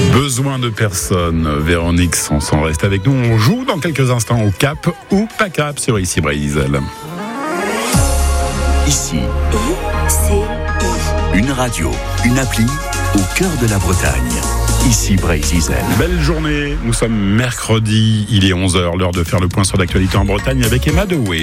Besoin de personne. Véronique Sanson reste avec nous. On joue dans quelques instants au Cap ou pas Cap sur Ici Bray Diesel. Ici, une radio, une appli au cœur de la Bretagne. Ici Bray Diesel. Belle journée, nous sommes mercredi, il est 11h, l'heure de faire le point sur l'actualité en Bretagne avec Emma Dewey.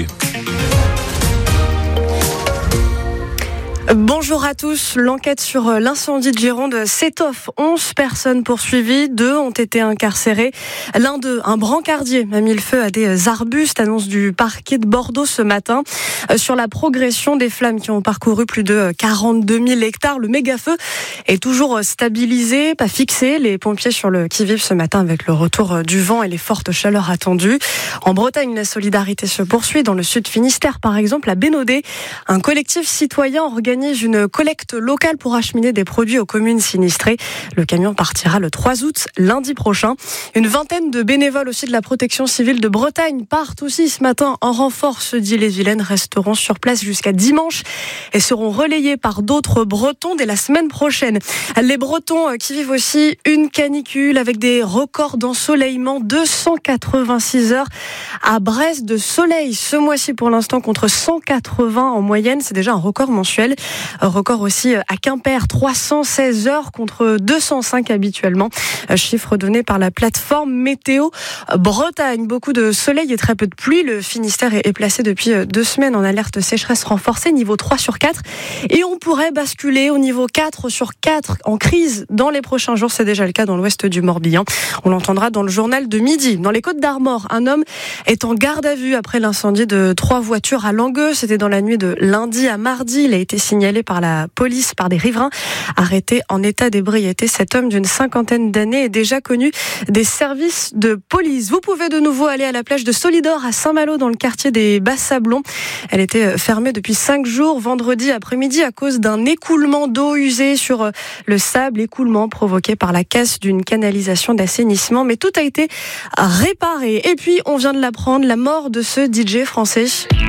Bonjour à tous. L'enquête sur l'incendie de Gironde s'étoffe. 11 personnes poursuivies, 2 ont été incarcérées. L'un d'eux, un brancardier, a mis le feu à des arbustes, annonce du parquet de Bordeaux ce matin. Sur la progression des flammes qui ont parcouru plus de 42 000 hectares, le méga-feu est toujours stabilisé, pas fixé. Les pompiers sur le qui-vive ce matin avec le retour du vent et les fortes chaleurs attendues. En Bretagne, la solidarité se poursuit. Dans le sud Finistère, par exemple, à Bénodet, un collectif citoyen organise une collecte locale pour acheminer des produits aux communes sinistrées. Le camion partira le 3 août, lundi prochain. Une vingtaine de bénévoles aussi de la protection civile de Bretagne partent aussi ce matin en renfort. Ceux d'Ille-et-Vilaine resteront sur place jusqu'à dimanche et seront relayés par d'autres Bretons dès la semaine prochaine. Les Bretons qui vivent aussi une canicule avec des records d'ensoleillement, 286 heures à Brest de soleil ce mois-ci pour l'instant contre 180 en moyenne. C'est déjà un record mensuel. Record aussi à Quimper, 316 heures contre 205 habituellement. Chiffre donné par la plateforme Météo Bretagne. Beaucoup de soleil et très peu de pluie. Le Finistère est placé depuis 2 semaines en alerte sécheresse renforcée, niveau 3 sur 4. Et on pourrait basculer au niveau 4 sur 4 en crise dans les prochains jours. C'est déjà le cas dans l'ouest du Morbihan. On l'entendra dans le journal de midi. Dans les Côtes-d'Armor, un homme est en garde à vue après l'incendie de 3 voitures à Langueux. C'était dans la nuit de lundi à mardi. Il a été signalé par la police, par des riverains, arrêté en état d'ébriété. Cet homme d'une 50aine d'années est déjà connu des services de police. Vous pouvez de nouveau aller à la plage de Solidor à Saint-Malo dans le quartier des Bas-Sablons. Elle était fermée depuis 5 jours vendredi après-midi à cause d'un écoulement d'eau usée sur le sable, écoulement provoqué par la casse d'une canalisation d'assainissement. Mais tout a été réparé. Et puis, on vient de l'apprendre, la mort de ce DJ français.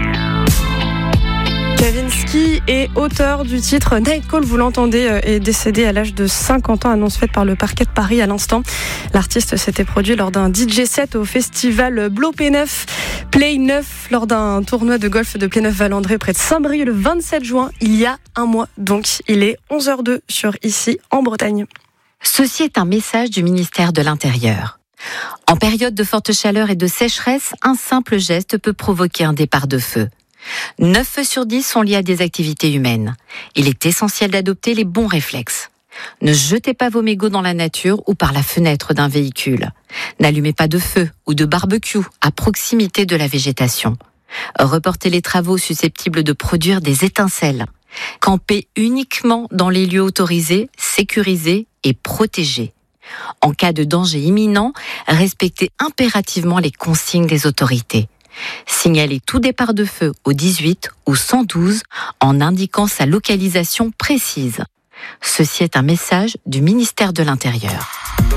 Kavinsky est auteur du titre Night Call, vous l'entendez, est décédé à l'âge de 50 ans, annonce faite par le parquet de Paris à l'instant. L'artiste s'était produit lors d'un DJ set au festival Blo Play 9 lors d'un tournoi de golf de Pléneuf-Valandré près de Saint-Brieuc le 27 juin, il y a un mois. Donc il est 11h02 sur Ici en Bretagne. Ceci est un message du ministère de l'Intérieur. En période de forte chaleur et de sécheresse, un simple geste peut provoquer un départ de feu. 9 feux sur 10 sont liés à des activités humaines. Il est essentiel d'adopter les bons réflexes. Ne jetez pas vos mégots dans la nature ou par la fenêtre d'un véhicule. N'allumez pas de feu ou de barbecue à proximité de la végétation. Reportez les travaux susceptibles de produire des étincelles. Campez uniquement dans les lieux autorisés, sécurisés et protégés. En cas de danger imminent, respectez impérativement les consignes des autorités. Signalez tout départ de feu au 18 ou 112 en indiquant sa localisation précise. Ceci est un message du ministère de l'Intérieur.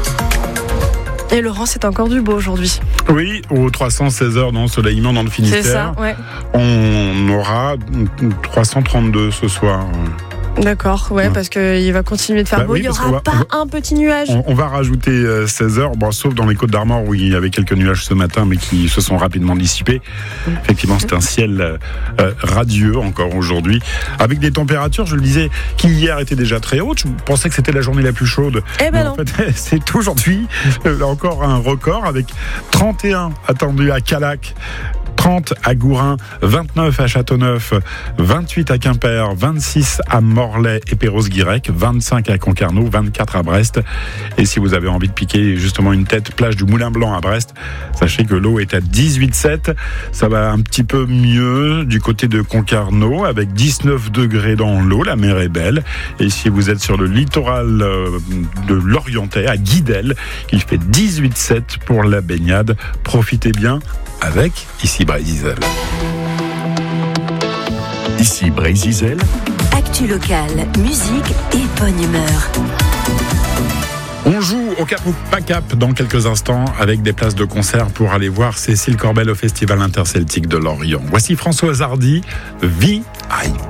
Et Laurent, c'est encore du beau aujourd'hui. Oui, aux 316 heures d'ensoleillement dans le Finistère. C'est ça, ouais. On aura 332 ce soir. D'accord, ouais, parce qu'il va continuer de faire beau. Oui, il n'y aura pas un petit nuage. On va rajouter 16 heures, bon, sauf dans les Côtes-d'Armor où il y avait quelques nuages ce matin, mais qui se sont rapidement dissipés. Effectivement, c'est un ciel radieux encore aujourd'hui, avec des températures, je le disais, qui hier étaient déjà très hautes. Je pensais que c'était la journée la plus chaude. Eh ben non. En fait, c'est aujourd'hui encore un record, avec 31 attendus à Callac, 30 à Gourin, 29 à Châteauneuf, 28 à Quimper, 26 à Morlaix et Perros-Guirec, 25 à Concarneau, 24 à Brest. Et si vous avez envie de piquer justement une tête, plage du Moulin Blanc à Brest, sachez que l'eau est à 18,7. Ça va un petit peu mieux du côté de Concarneau, avec 19 degrés dans l'eau, la mer est belle. Et si vous êtes sur le littoral de l'Orientais, à Guidel, il fait 18,7 pour la baignade. Profitez bien avec Ici Bray Diesel. Ici Bray Diesel. Actu locale, musique et bonne humeur. On joue au Cap ou pas Cap dans quelques instants avec des places de concert pour aller voir Cécile Corbel au Festival Interceltique de Lorient. Voici Françoise Hardy, VIP.